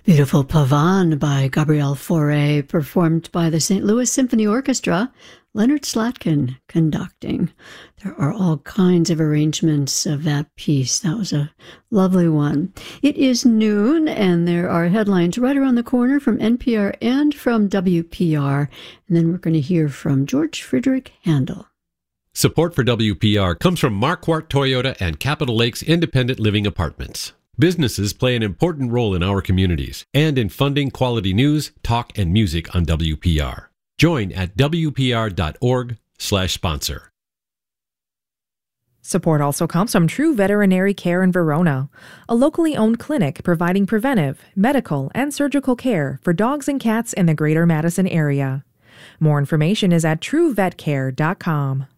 Beautiful Pavane by Gabrielle Fauré, performed by the St. Louis Symphony Orchestra, Leonard Slatkin conducting. There are all kinds of arrangements of that piece. That was a lovely one. It is noon, and there are headlines right around the corner from NPR and from WPR. And then we're going to hear from George Frederick Handel. Support for WPR comes from Marquardt Toyota and Capitol Lakes Independent Living Apartments. Businesses play an important role in our communities and in funding quality news, talk, and music on WPR. Join at WPR.org/sponsor. Support also comes from True Veterinary Care in Verona, a locally owned clinic providing preventive, medical, and surgical care for dogs and cats in the greater Madison area. More information is at truevetcare.com.